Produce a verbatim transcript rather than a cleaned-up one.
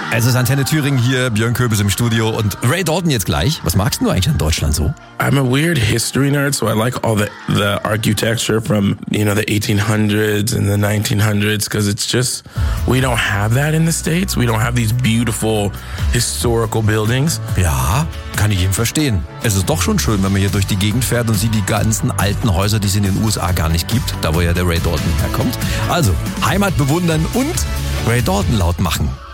Es ist Antenne Thüringen hier, Björn Köbis im Studio und Ray Dalton jetzt gleich. Was magst du eigentlich an Deutschland so? I'm a weird history nerd, so I like all the, the architecture from, you know, the eighteen hundreds and the nineteen hundreds, because it's just, we don't have that in the States. We don't have these beautiful historical buildings. Ja, kann ich ihn verstehen. Es ist doch schon schön, wenn man hier durch die Gegend fährt und sieht die ganzen alten Häuser, die es in den U S A gar nicht gibt, da wo ja der Ray Dalton herkommt. Also, Heimat bewundern und Ray Dalton laut machen.